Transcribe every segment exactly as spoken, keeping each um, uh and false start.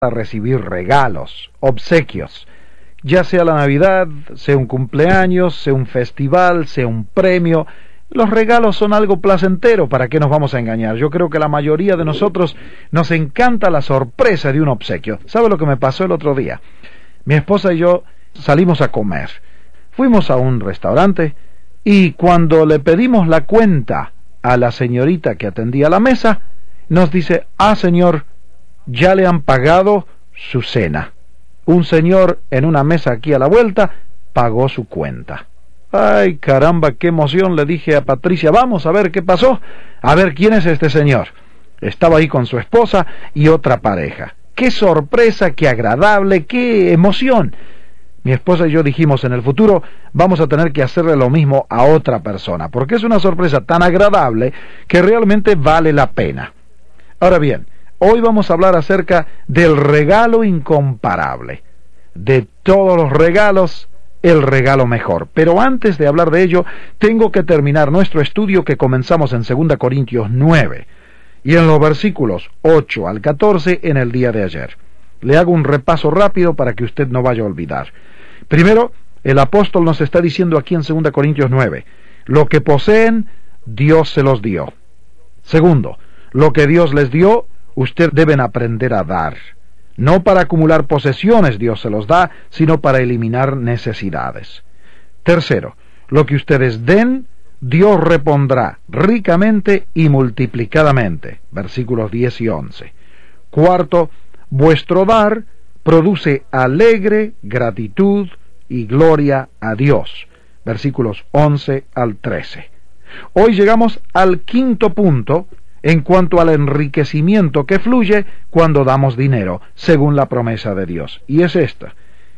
a recibir regalos, obsequios, ya sea la Navidad, sea un cumpleaños, sea un festival, sea un premio. Los regalos son algo placentero, ¿para qué nos vamos a engañar? Yo creo que la mayoría de nosotros nos encanta la sorpresa de un obsequio. ¿Sabe lo que me pasó el otro día? Mi esposa y yo salimos a comer. Fuimos a un restaurante y cuando le pedimos la cuenta a la señorita que atendía la mesa, nos dice: ah, señor, ya le han pagado su cena. Un señor en una mesa aquí a la vuelta pagó su cuenta. Ay, caramba, qué emoción, le dije a Patricia: vamos a ver qué pasó, a ver quién es este señor. Estaba ahí con su esposa y otra pareja. Qué sorpresa, qué agradable, qué emoción. Mi esposa y yo dijimos: en el futuro vamos a tener que hacerle lo mismo a otra persona, porque es una sorpresa tan agradable que realmente vale la pena. Ahora bien, hoy vamos a hablar acerca del regalo incomparable. De todos los regalos, el regalo mejor. Pero antes de hablar de ello, tengo que terminar nuestro estudio que comenzamos en segunda Corintios nueve, y en los versículos ocho al catorce en el día de ayer. Le hago un repaso rápido para que usted no vaya a olvidar. Primero, el apóstol nos está diciendo aquí en segunda Corintios nueve, lo que poseen, Dios se los dio. Segundo, lo que Dios les dio, ustedes deben aprender a dar. No para acumular posesiones Dios se los da, sino para eliminar necesidades. Tercero, lo que ustedes den, Dios repondrá ricamente y multiplicadamente. Versículos diez y once. Cuarto, vuestro dar produce alegre gratitud y gloria a Dios. Versículos once al trece. Hoy llegamos al quinto punto en cuanto al enriquecimiento que fluye cuando damos dinero, según la promesa de Dios. Y es esta: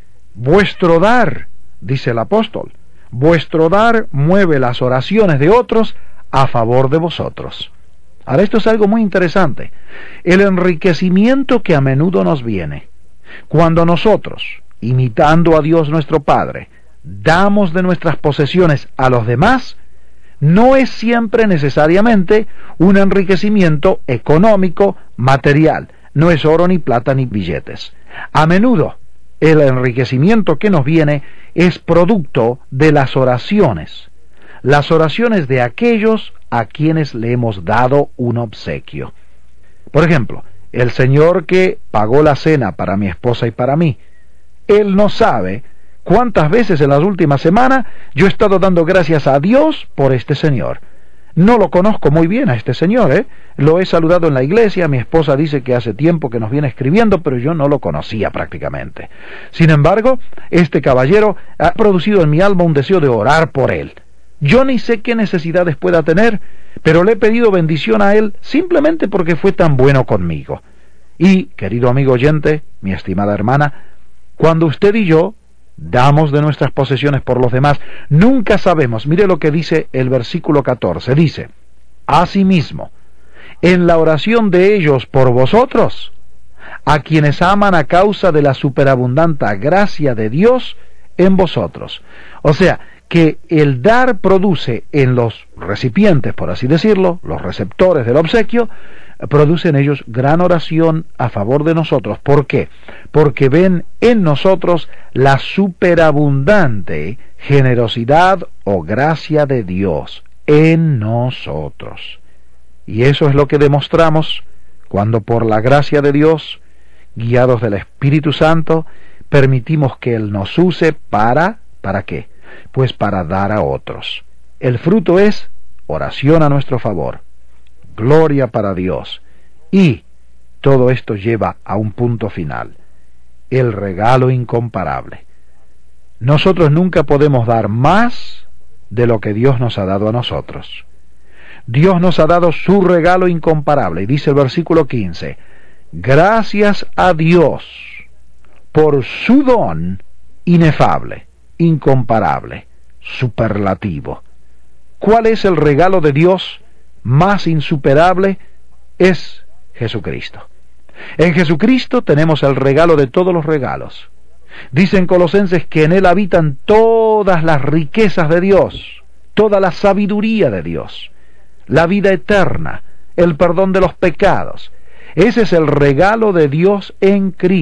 vuestro dar, dice el apóstol, vuestro dar mueve las oraciones de otros a favor de vosotros. Ahora, esto es algo muy interesante. El enriquecimiento que a menudo nos viene cuando nosotros, imitando a Dios nuestro Padre, damos de nuestras posesiones a los demás, no es siempre necesariamente un enriquecimiento económico, material. No es oro, ni plata, ni billetes. A menudo, el enriquecimiento que nos viene es producto de las oraciones. Las oraciones de aquellos a quienes le hemos dado un obsequio. Por ejemplo, el señor que pagó la cena para mi esposa y para mí, él no sabe ¿cuántas veces en las últimas semanas yo he estado dando gracias a Dios por este señor? No lo conozco muy bien a este señor, ¿eh? Lo he saludado en la iglesia, mi esposa dice que hace tiempo que nos viene escribiendo, pero yo no lo conocía prácticamente. Sin embargo, este caballero ha producido en mi alma un deseo de orar por él. Yo ni sé qué necesidades pueda tener, pero le he pedido bendición a él simplemente porque fue tan bueno conmigo. Y, querido amigo oyente, mi estimada hermana, cuando usted y yo damos de nuestras posesiones por los demás, nunca sabemos. Mire lo que dice el versículo catorce. Dice: asimismo, en la oración de ellos por vosotros, a quienes aman a causa de la superabundante gracia de Dios en vosotros. O sea, que el dar produce en los recipientes, por así decirlo, los receptores del obsequio, produce en ellos gran oración a favor de nosotros. ¿Por qué? Porque ven en nosotros la superabundante generosidad o gracia de Dios en nosotros. Y eso es lo que demostramos cuando por la gracia de Dios, guiados del Espíritu Santo, permitimos que Él nos use para, ¿para qué? Pues para dar a otros. El fruto es oración a nuestro favor. Gloria para Dios. Y todo esto lleva a un punto final: el regalo incomparable. Nosotros nunca podemos dar más de lo que Dios nos ha dado a nosotros. Dios nos ha dado su regalo incomparable. Y dice el versículo quince: gracias a Dios por su don inefable, incomparable, superlativo. ¿Cuál es el regalo de Dios más insuperable? Es Jesucristo. En Jesucristo tenemos el regalo de todos los regalos. Dicen Colosenses que en Él habitan todas las riquezas de Dios, toda la sabiduría de Dios, la vida eterna, el perdón de los pecados, Ese es el regalo de Dios en Cristo.